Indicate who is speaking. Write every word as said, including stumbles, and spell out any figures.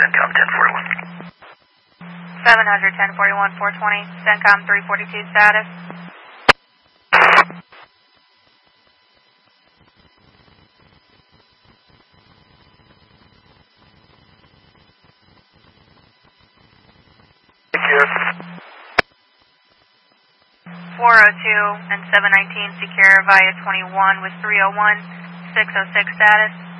Speaker 1: CENTCOM ten forty-one.
Speaker 2: seven hundred, ten forty-one, four twenty, CENTCOM three forty-two status. four oh two and seven nineteen secure via twenty-one with three oh one, six oh six status.